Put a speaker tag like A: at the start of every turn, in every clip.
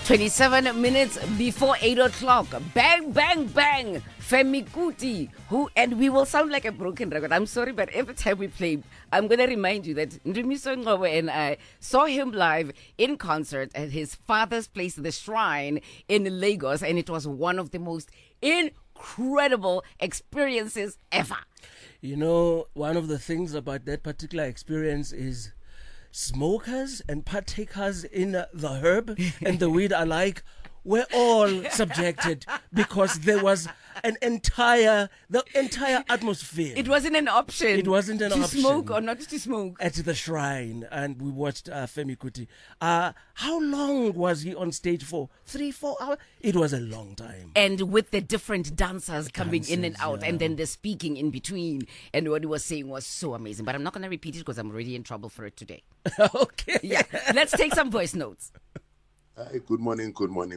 A: 27 minutes before 8 o'clock. Bang, bang, bang. Femi Kuti, and we will sound like a broken record. I'm sorry, but every time we play, I'm going to remind you that Ndumiso Ngowe and I saw him live in concert at his father's place, The Shrine in Lagos, and it was one of the most incredible experiences ever.
B: You know, one of the things about that particular experience is smokers and partakers in the herb and the weed alike were all subjected because there was the entire atmosphere.
A: It wasn't an option.
B: It wasn't an option.
A: To smoke or not to smoke.
B: At the Shrine, and we watched Femi Kuti. How long was he on stage for? 3-4 hours? It was a long time.
A: And with the different dancers coming in and out, and then the speaking in between, and what he was saying was so amazing. But I'm not going to repeat it because I'm already in trouble for it today.
B: Okay.
A: Yeah. Let's take some voice notes.
C: Hi, good morning.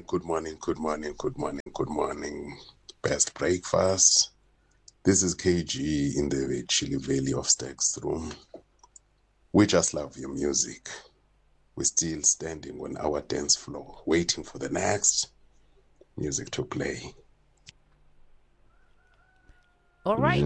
C: Best breakfast. This is KG in the Chilli Valley of Stags room. We just love your music. We're still standing on our dance floor, waiting for the next music to play.
A: All right.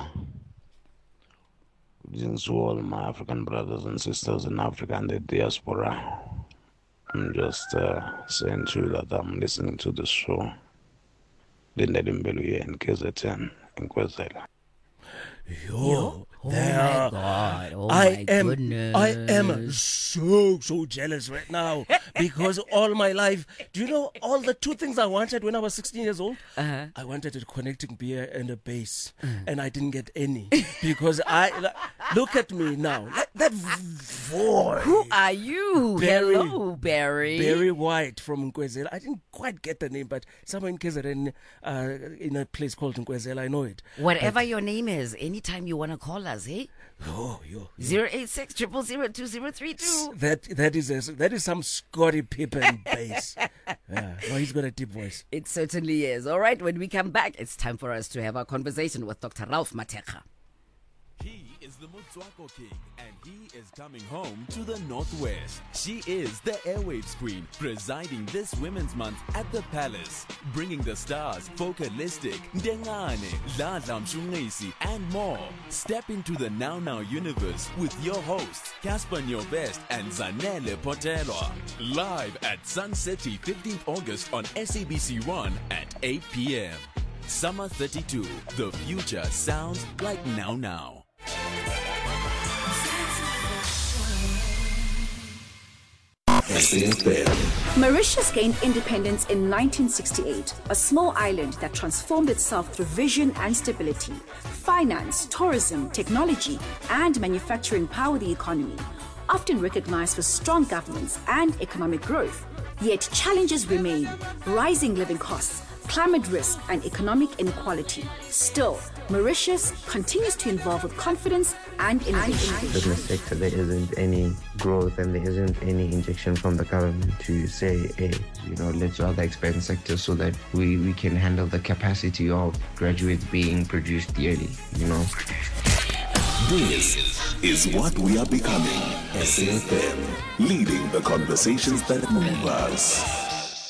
D: Greetings to all my African brothers and sisters in Africa and the diaspora. I'm just saying to you that I'm listening to the show. Linda Dimbeluye in KZN in Kwezela.
B: Yo,
A: Oh my God. Oh
B: I
A: my
B: am
A: goodness.
B: so jealous right now because all my life, do you know all the two things I wanted when I was 16 years old? I wanted a connecting beer and a bass, and I didn't get any because look at me now. That voice.
A: Who are you? Hello, Barry.
B: Barry White from Nkwezela. I didn't quite get the name, but somewhere in KZN, in a place called Nkwezela, I know it.
A: Whatever your name is, anytime you want to call us, hey?
B: Oh, yo.
A: 086 0002032.
B: That is some Scottie Pippen bass. Yeah, no, he's got a deep voice.
A: It certainly is. All right, when we come back, it's time for us to have our conversation with Dr. Ralph Matekha.
E: He is the Motswako King, and he is coming home to the Northwest. She is the airwaves queen, presiding this Women's Month at the Palace, bringing the stars Focalistic, Dengane, Dladla Mshunisi, and more. Step into the Now Now universe with your hosts, Casper Nyovest and Zanele Potelwa. Live at Sun City, 15th August on SABC1 at 8 p.m. Summer 32, the future sounds like Now Now.
F: Mauritius gained independence in 1968, a small island that transformed itself through vision and stability. Finance, tourism, technology, and manufacturing power the economy, often recognized for strong governance and economic growth. Yet challenges remain: rising living costs, climate risk, and economic inequality. Still, Mauritius continues to evolve with confidence and innovation.
G: Business sector, there isn't any growth and there isn't any injection from the government to say, hey, let's other expand sectors so that we can handle the capacity of graduates being produced yearly,
H: This is what we are becoming. SAFM, leading the conversations that move us.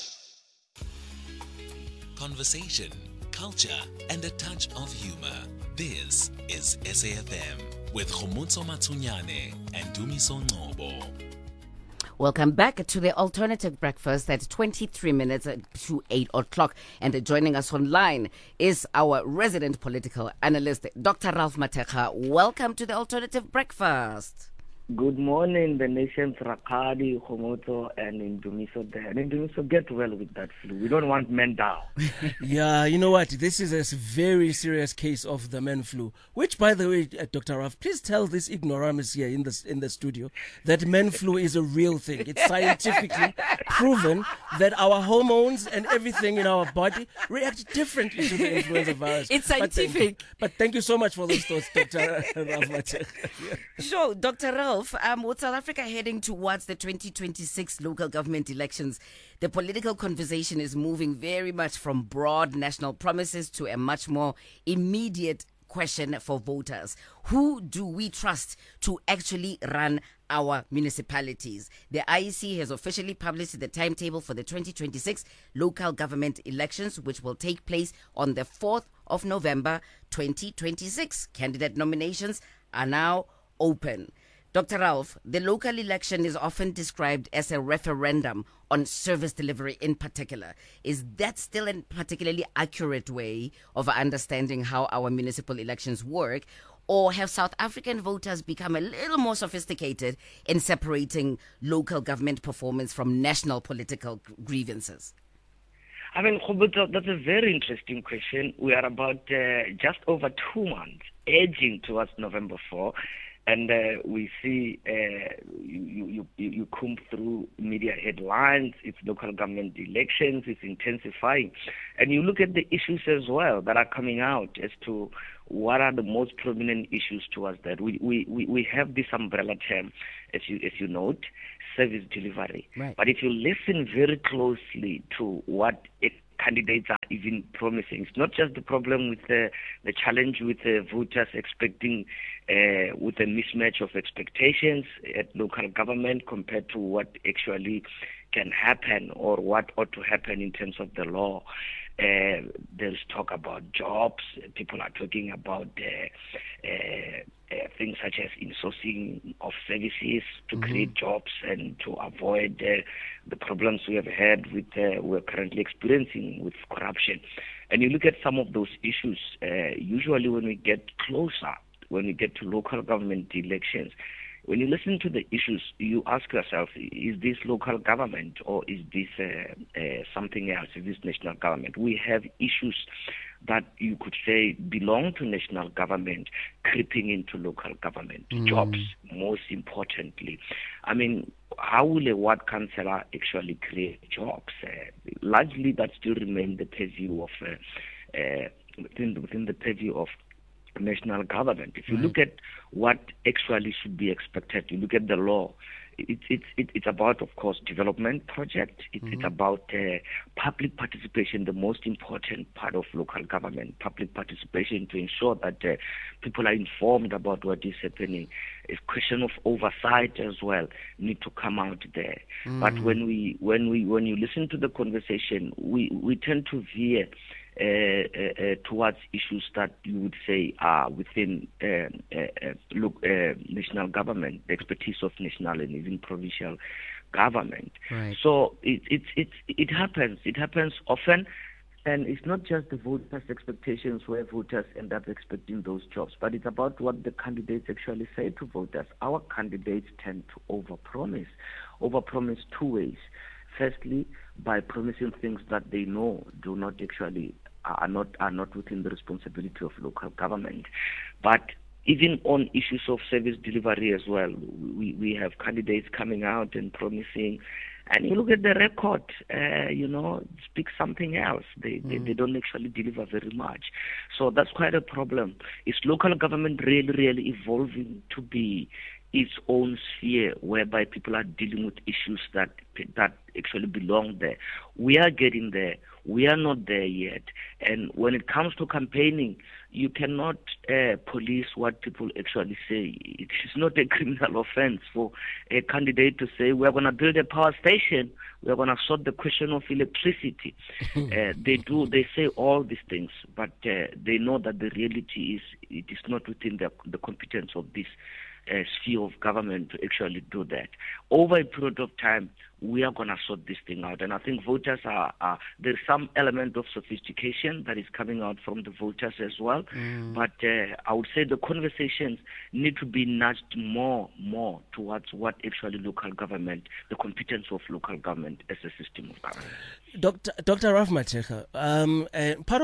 I: Conversation, culture, and a touch of humor. This is SAFM with Khomotso Matsunyane and Dumiso Ngobo.
A: Welcome back to the Alternative Breakfast at 23 minutes to 8 o'clock. And joining us online is our resident political analyst, Dr. Ralph Matekha. Welcome to the Alternative Breakfast.
J: Good morning, the nation's Rakadi, Khomotso, and Ndumiso there. And Ndumiso, get well with that flu. We don't want men down.
B: Yeah, you know what? This is a very serious case of the man flu. Which, by the way, Dr. Ralph, please tell this ignoramus here in the studio that man flu is a real thing. It's scientifically proven that our hormones and everything in our body react differently to the influenza virus.
A: It's scientific.
B: But thank you so much for those thoughts, Dr. Ralph Matekha. Yeah.
A: Sure, Dr. Ralph. With South Africa heading towards the 2026 local government elections, the political conversation is moving very much from broad national promises to a much more immediate question for voters. Who do we trust to actually run our municipalities. The IEC has officially published the timetable for the 2026 local government elections, which will take place on the 4th of November 2026. Candidate nominations are now open. Dr. Ralph, the local election is often described as a referendum on service delivery in particular. Is that still a particularly accurate way of understanding how our municipal elections work? Or have South African voters become a little more sophisticated in separating local government performance from national political grievances?
J: I mean, Khubutso, that's a very interesting question. We are about just over 2 months, edging towards November 4. And we see you comb through media headlines, it's local government elections, it's intensifying. And you look at the issues as well that are coming out as to what are the most prominent issues towards that. We have this umbrella term, as you note, service delivery.
A: Right.
J: But if you listen very closely to what candidates are even promising, it's not just the problem with the challenge with the voters expecting with a mismatch of expectations at local government compared to what actually can happen or what ought to happen in terms of the law. There's talk about jobs. People are talking about things such as insourcing of services to create jobs and to avoid the problems we have had with we're currently experiencing with corruption. And you look at some of those issues, usually when we get closer, when we get to local government elections, when you listen to the issues, you ask yourself, is this local government or is this something else? Is this national government? We have issues that you could say belong to national government creeping into local government. Jobs, most importantly. I mean, how will a ward councillor actually create jobs? Largely that still remains the purview of within the purview of national government. If you look at what actually should be expected, you look at the law, it's about, of course, development project. It's about public participation, the most important part of local government, public participation to ensure that people are informed about what is happening. A question of oversight as well need to come out there. But when you listen to the conversation, we tend to veer towards issues that you would say are within national government, the expertise of national and even provincial government.
A: Right.
J: So it happens. It happens often, and it's not just the voters' expectations where voters end up expecting those jobs, but it's about what the candidates actually say to voters. Our candidates tend to overpromise two ways. Firstly, by promising things that they know do not actually are not within the responsibility of local government. But even on issues of service delivery as well, we have candidates coming out and promising, and you look at the record, speak something else. They don't actually deliver very much. So that's quite a problem. Is local government really evolving to be its own sphere whereby people are dealing with issues that actually belong there? We are getting there. We are not there yet. And when it comes to campaigning, you cannot police what people actually say. It is not a criminal offense for a candidate to say, we're going to build a power station, we're going to sort the question of electricity. They say all these things, but they know that the reality is it is not within the competence of this sphere of government to actually do that. Over a period of time, we are going to sort this thing out. And I think voters there's some element of sophistication that is coming out from the voters as well. But I would say the conversations need to be nudged more towards what actually local government, the competence of local government as a system of government.
B: Dr. Ralph Mathekga, part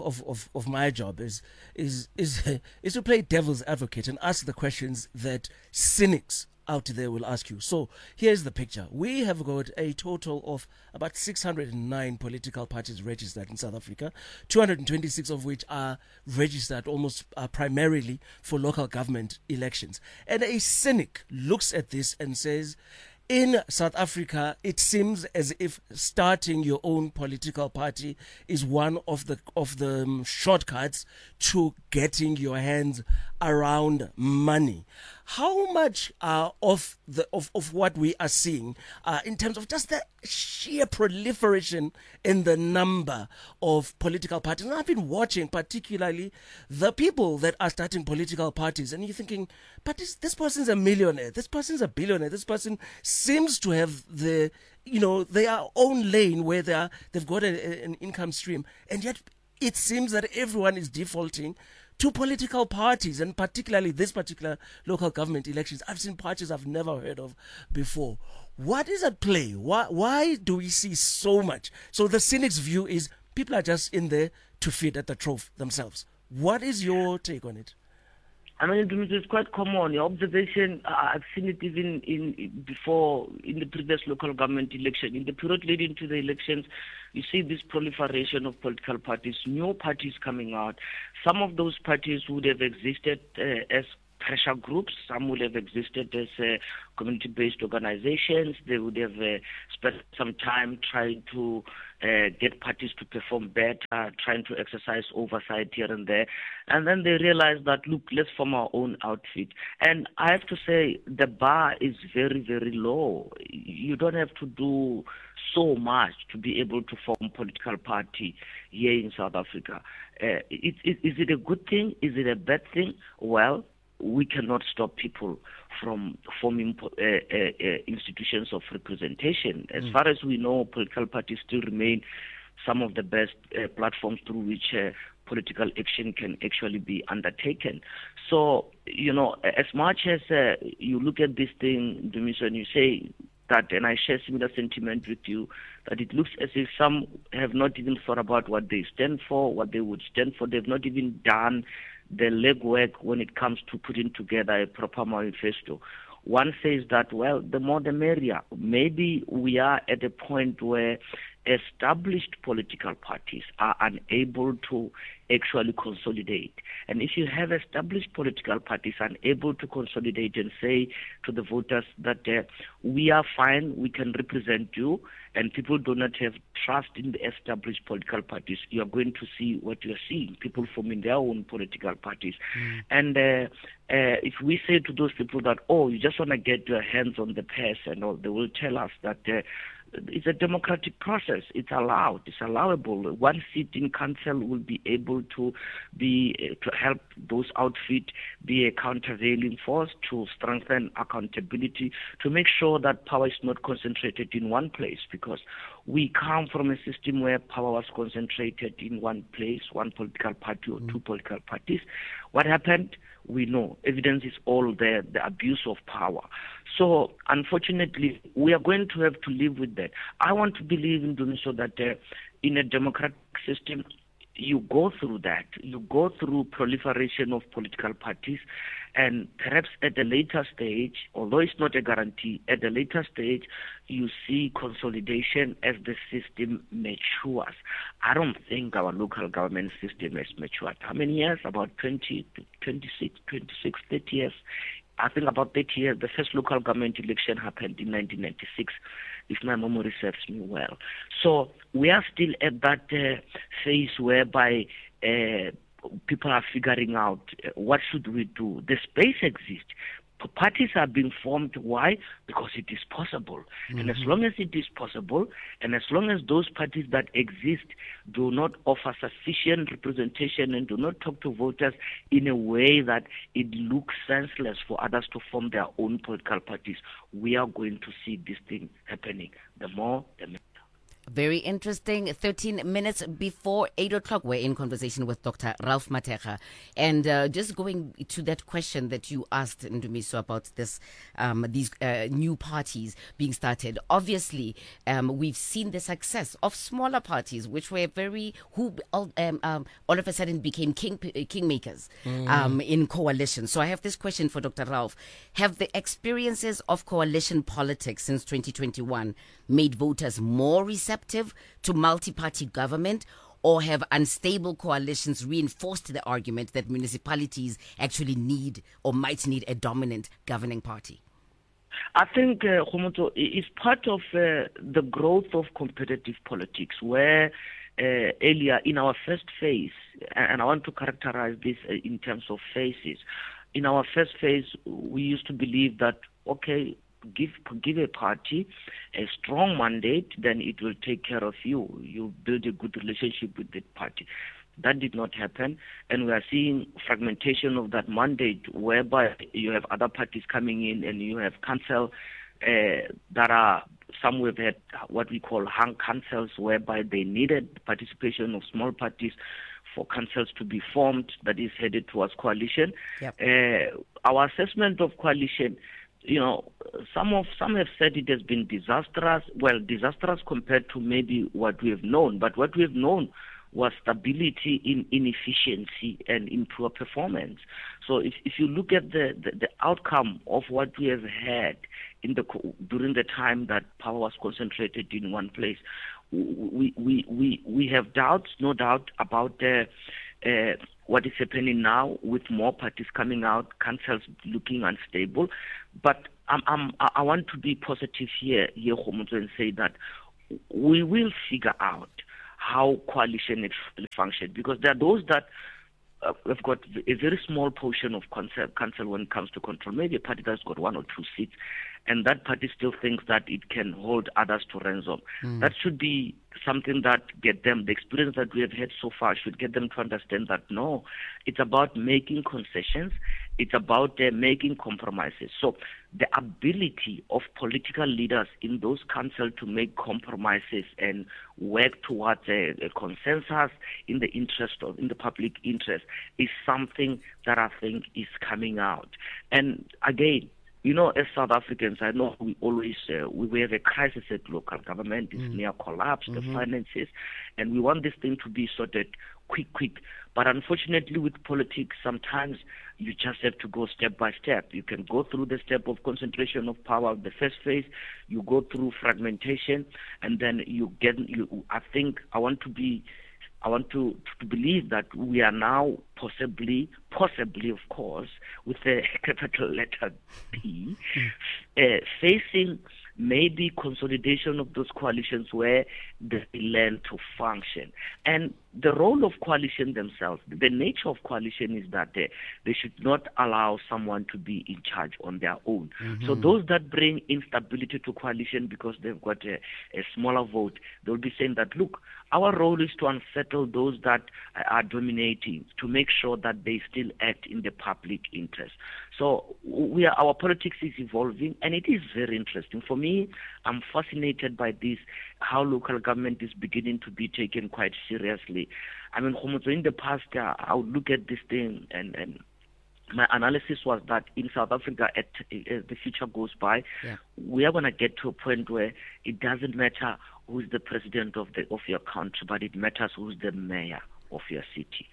B: of my job is to play devil's advocate and ask the questions that cynics out there will ask you. So here's the picture. We have got a total of about 609 political parties registered in South Africa, 226 of which are registered almost primarily for local government elections. And a cynic looks at this and says, in South Africa, it seems as if starting your own political party is one of the shortcuts to getting your hands around money. how much of what we are seeing in terms of just the sheer proliferation in the number of political parties? And I've been watching particularly the people that are starting political parties, and you're thinking, but this person's a millionaire, this person's a billionaire, this person seems to have their own lane where they've got an income stream, and yet it seems that everyone is defaulting to political parties, and particularly this particular local government elections. I've seen parties I've never heard of before. What is at play? Why do we see so much? So the cynic's view is people are just in there to feed at the trough themselves. What is your take on it?
J: I mean, it's quite common. Your observation, I've seen it even in the previous local government election. In the period leading to the elections, you see this proliferation of political parties, new parties coming out. Some of those parties would have existed as pressure groups. Some would have existed as community-based organizations. They would have spent some time trying to get parties to perform better, trying to exercise oversight here and there. And then they realized that, look, let's form our own outfit. And I have to say, the bar is very, very low. You don't have to do so much to be able to form a political party here in South Africa. Is it a good thing? Is it a bad thing? Well, we cannot stop people from forming institutions of representation. As far as we know, political parties still remain some of the best platforms through which political action can actually be undertaken. So, as much as you look at this thing, Dumiso, and you say that, and I share similar sentiment with you, that it looks as if some have not even thought about what they stand for, what they would stand for. They've not even done the legwork when it comes to putting together a proper manifesto. One says that, well, the more the merrier. Maybe we are at a point where established political parties are unable to actually consolidate. And if you have established political parties unable to consolidate and say to the voters that we are fine, we can represent you, and people do not have trust in the established political parties, you are going to see what you are seeing, people forming their own political parties. And if we say to those people that, you just want to get your hands on the purse and all, they will tell us that it's a democratic process. It's allowed. It's allowable. One seat in council will be able to help those outfit be a countervailing force to strengthen accountability, to make sure that power is not concentrated in one place, because we come from a system where power was concentrated in one place, one political party or two political parties. What happened? We know. Evidence is all there, the abuse of power. So, unfortunately, we are going to have to live with that. I want to believe in doing so that in a democratic system, you go through that. You go through proliferation of political parties, and perhaps at a later stage, although it's not a guarantee, at a later stage, you see consolidation as the system matures. I don't think our local government system has matured. How many years? About 20, 26, 30 years. I think about 30 years. The first local government election happened in 1996, if my memory serves me well. So we are still at that phase whereby people are figuring out what should we do. The space exists. Parties are being formed. Why? Because it is possible. And as long as it is possible, and as long as those parties that exist do not offer sufficient representation and do not talk to voters in a way that it looks senseless for others to form their own political parties, we are going to see this thing happening. The more, the better.
A: Very interesting. 13 minutes before 8 o'clock, we're in conversation with Dr. Ralph Mathekga. And just going to that question that you asked, Ndumiso, about this, these new parties being started. Obviously, we've seen the success of smaller parties, which were all of a sudden became kingmakers in coalition. So I have this question for Dr. Ralph. Have the experiences of coalition politics since 2021 made voters more receptive to multi-party government, or have unstable coalitions reinforced the argument that municipalities actually need or might need a dominant governing party?
J: I think, Khomotso, it's part of the growth of competitive politics, where earlier in our first phase, and I want to characterize this in terms of phases, in our first phase, we used to believe that, okay, give a party a strong mandate, then it will take care of you. You build a good relationship with the party. That did not happen, and we are seeing fragmentation of that mandate, whereby you have other parties coming in, and you have council that are, some have had what we call hung councils, whereby they needed participation of small parties for councils to be formed that is headed towards coalition.
A: Yep.
J: Our assessment of coalition, some have said it has been disastrous. Well, disastrous compared to maybe what we have known, but what we have known was stability in inefficiency and in poor performance. So if you look at the outcome of what we have had during the time that power was concentrated in one place, we have doubts, no doubt, about what is happening now with more parties coming out, councils looking unstable. But I want to be positive here, Khomotso, and say that we will figure out how coalition actually functions, because there are those that have got a very small portion of council when it comes to control. Maybe a party that's got 1 or 2 seats, and that party still thinks that it can hold others to ransom. That should be something that get them, the experience that we have had so far should get them to understand that no, it's about making concessions, it's about making compromises. So the ability of political leaders in those councils to make compromises and work towards a consensus in the public interest is something that I think is coming out. And again, as South Africans, I know we always we have a crisis at local government. It's near collapse, the finances, and we want this thing to be sorted quick. But unfortunately, with politics, sometimes you just have to go step by step. You can go through the step of concentration of power, the first phase. You go through fragmentation, and then I want to believe that we are now possibly, of course, with a capital letter P, facing maybe consolidation of those coalitions where they learn to function. And the role of coalition themselves, the nature of coalition is that they should not allow someone to be in charge on their own. So those that bring instability to coalition because they've got a smaller vote, they'll be saying that, look, our role is to unsettle those that are dominating, to make sure that they still act in the public interest. So our politics is evolving, and it is very interesting. For me, I'm fascinated by this, how local government is beginning to be taken quite seriously. I mean, in the past, I would look at this thing and my analysis was that in South Africa, as the future goes by, we are going to get to a point where it doesn't matter who's the president of your country, but it matters who's the mayor of your city.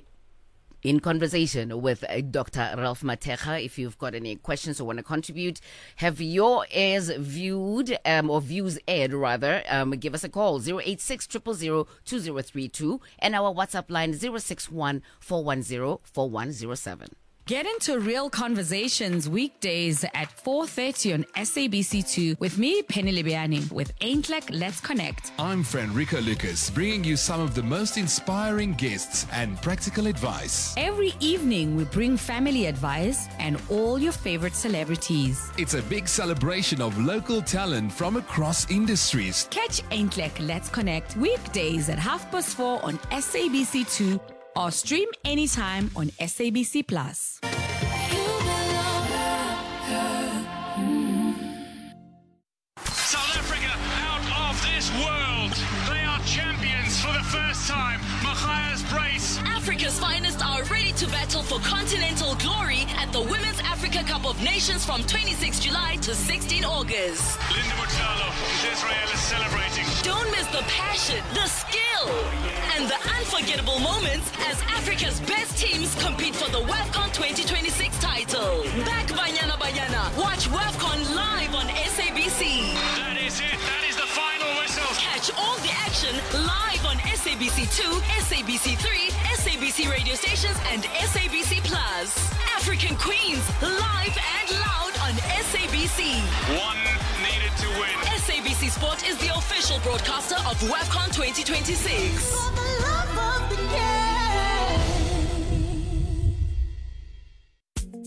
A: In conversation with Dr. Ralph Mathekga, if you've got any questions or want to contribute, have your ears viewed or views aired rather, give us a call 086 000 2032 and our WhatsApp line 061 410 4107.
K: Get into real conversations weekdays at 4:30 on SABC2 with me, Penny Libiani, with Aintlek Let's Connect.
L: I'm Frederica Lucas, bringing you some of the most inspiring guests and practical advice.
K: Every evening, we bring family advice and all your favorite celebrities.
L: It's a big celebration of local talent from across industries.
K: Catch Aintlek Let's Connect weekdays at 4:30 on SABC2 or stream anytime on SABC Plus.
M: South Africa out of this world. They are champions for the first time. Matthias Brace.
N: Africa's finest are ready to battle for continental glory at the Women's Africa Cup of Nations from 26 July to 16 August.
M: Linda Mutsalo, Israel is celebrating.
N: Don't miss the passion, the skill, and the unforgettable moments as Africa's best teams compete for the WAFCON 2026 title. Back Banyana Banyana. Watch WAFCON live on SABC.
M: That is it. That is the final whistle.
N: Catch all the action live on SABC2, SABC3, SABC radio stations, and SABC Plus. African Queens, live and loud on SABC.
M: One needed to win.
N: SABC Sport is the official broadcaster of WAFCON 2026. For the love of the game.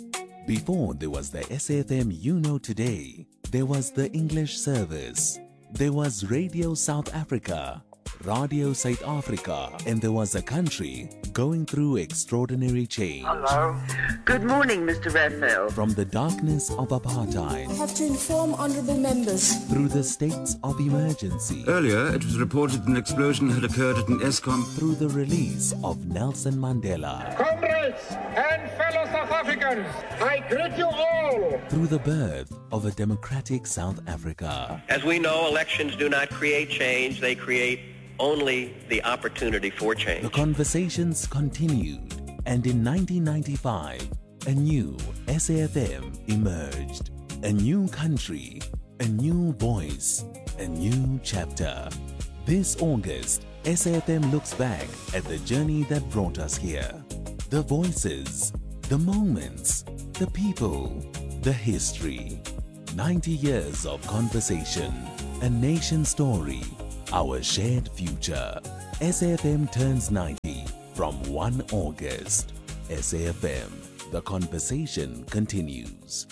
I: Before there was the SAFM you know today, there was the English service. There was Radio South Africa, Radio South Africa, and there was a country going through extraordinary change.
O: Hello. Good morning, Mr. Raphael.
I: From the darkness of apartheid
P: I have to inform honourable members.
I: through the states of emergency,
Q: Earlier, it was reported an explosion had occurred at an ESCOM.
I: through the release of Nelson Mandela,
R: Comrades and fellow South Africans, I greet you all.
I: through the birth of a democratic South Africa.
S: As we know, elections do not create change, they create only the opportunity for change.
I: The conversations continued, and in 1995, a new SAFM emerged. A new country, a new voice, a new chapter. This August, SAFM looks back at the journey that brought us here. The voices, the moments, the people, the history. 90 years of conversation, a nation story, our shared future. SAFM turns 90 from 1 August. SAFM, the conversation continues.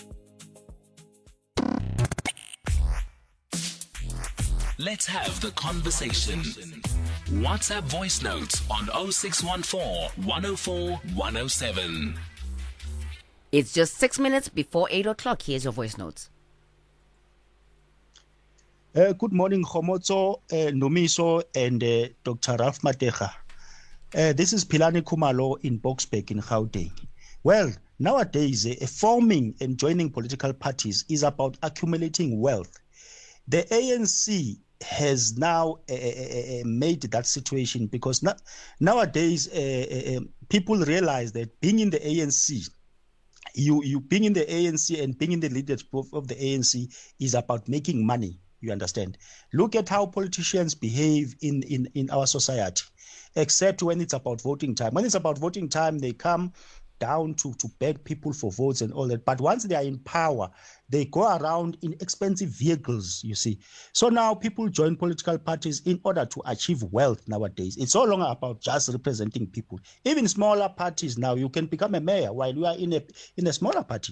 I: Let's have the conversation. WhatsApp voice notes on 0614 104 107.
A: It's just 6 minutes before 8 o'clock. Here's your voice notes.
T: Good morning, Khomotso, Nomiso, and Dr. Ralph Matega. This is Pilani Kumalo in Boksburg in Gauteng. Well, nowadays, forming and joining political parties is about accumulating wealth. The ANC has now made that situation because nowadays people realize that being in the ANC, you being in the ANC and being in the leadership of the ANC is about making money. You understand? Look at how politicians behave in our society, except when it's about voting time. When it's about voting time, they come down to beg people for votes and all that. But once they are in power, they go around in expensive vehicles, you see. So now people join political parties in order to achieve wealth nowadays. It's no longer about just representing people. Even smaller parties now, you can become a mayor while you are in a smaller party.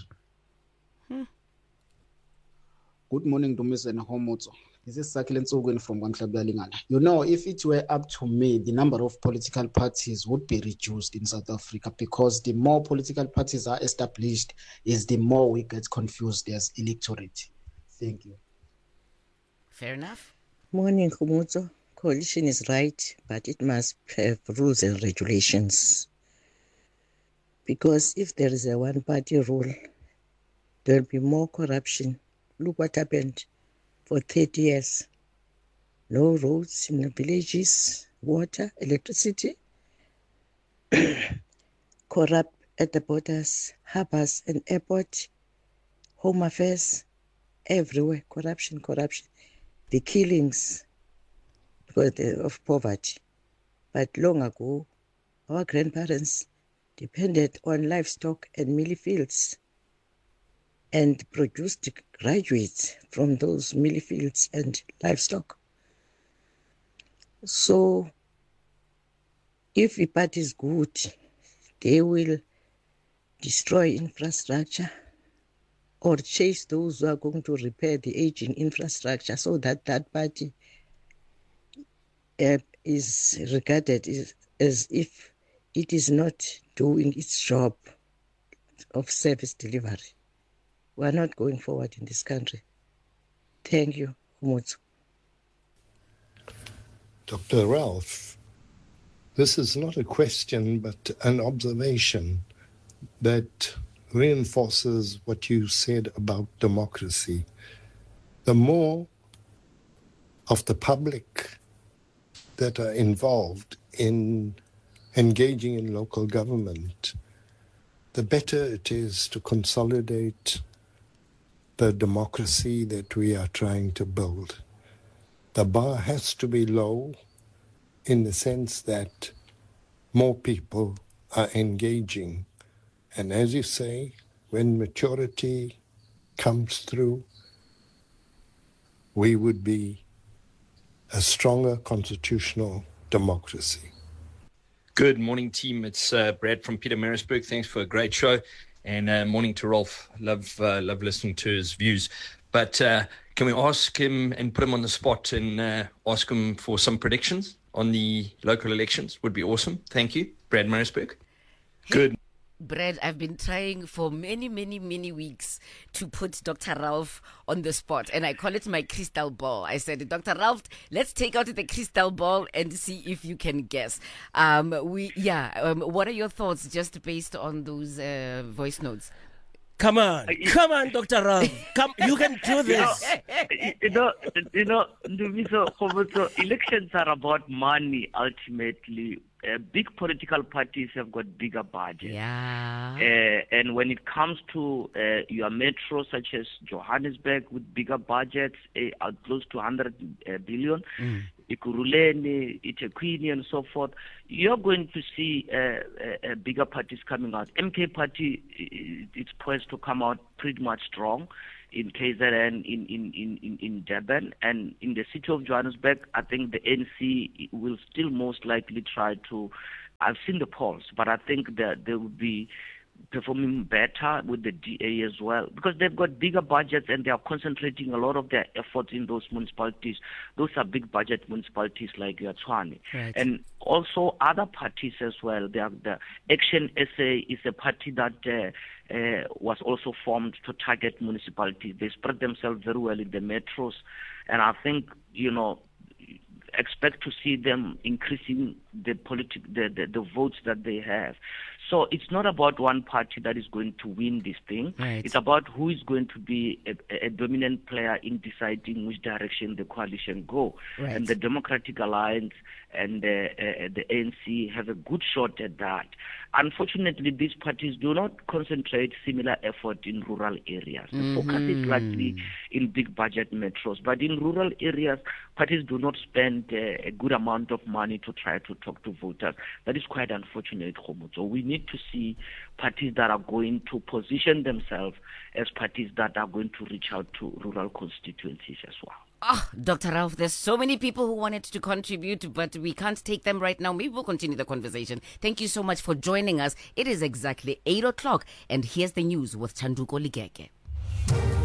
U: Good morning, Dumis and Homotso. This is Sakile Ntsogweni from Kwantlablalingana. You know, if it were up to me, the number of political parties would be reduced in South Africa because the more political parties are established, is the more we get confused as electorate. Thank you.
A: Fair enough.
V: Morning, Homotso. Coalition is right, but it must have rules and regulations. Because if there is a one-party rule, there will be more corruption. Look what happened for 30 years. No roads in the villages, water, electricity, corrupt at the borders, harbors and airport, home affairs, everywhere, corruption. The killings because of poverty. But long ago, our grandparents depended on livestock and mealie fields and produced graduates from those mealie fields and livestock. So, if a party is good, they will destroy infrastructure or chase those who are going to repair the aging infrastructure so that that party is regarded as if it is not doing its job of service delivery. We are not going forward in this country. Thank you, Humutsu.
W: Dr. Ralph, this is not a question but an observation that reinforces what you said about democracy. The more of the public that are involved in engaging in local government, the better it is to consolidate the democracy that we are trying to build. The bar has to be low in the sense that more people are engaging. And as you say, when maturity comes through, we would be a stronger constitutional democracy.
X: Good morning, team. It's Brad from Pietermaritzburg. Thanks for a great show.
C: And morning to Rolf. Love listening to his views. But can we ask him and put him on the spot and ask him for some predictions on the local elections? Would be awesome. Thank you. Brad Maritzburg. Good.
A: Brad, I've been trying for many weeks to put Dr. Ralph on the spot, and I call it my crystal ball. I said, Dr. Ralph, let's take out the crystal ball and see if you can guess. What are your thoughts just based on those voice notes?
B: Come on, Dr. Ralph. Come, you can do this.
J: Elections are about money ultimately. Big political parties have got bigger budgets.
A: Yeah.
J: And when it comes to your metro, such as Johannesburg, with bigger budgets, close to 100 billion, Ekurhuleni, eThekwini, and so forth, you're going to see bigger parties coming out. MK Party, it's poised to come out pretty much strong in KZN, in Durban, and in the city of Johannesburg. I think the ANC will still most likely try to. I've seen the polls, but I think that they will be performing better with the DA as well, because they've got bigger budgets and they are concentrating a lot of their efforts in those municipalities. Those are big budget municipalities like Tshwane.
A: Right.
J: And also other parties as well. The Action SA is a party that was also formed to target municipalities. They spread themselves very well in the metros, and I think, expect to see them increasing the votes that they have. So it's not about one party that is going to win this thing.
A: Right.
J: It's about who is going to be a dominant player in deciding which direction the coalition go.
A: Right.
J: And the Democratic Alliance and the ANC have a good shot at that. Unfortunately, these parties do not concentrate similar effort in rural areas. The focus is largely in big budget metros. But in rural areas, parties do not spend a good amount of money to try to talk to voters. That is quite unfortunate, Khomo. So we need to see parties that are going to position themselves as parties that are going to reach out to rural constituencies as well.
A: Oh, Dr. Ralph, there's so many people who wanted to contribute, but we can't take them right now. Maybe we'll continue the conversation. Thank you so much for joining us. It is exactly 8 o'clock, and here's the news with Chanduko Ligeke.